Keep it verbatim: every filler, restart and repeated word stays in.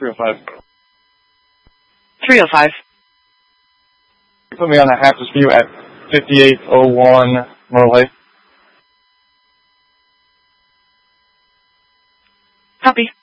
three oh five. three oh five. Put me on a Haptis view at fifty-eight oh one Myrtle Hay. Copy.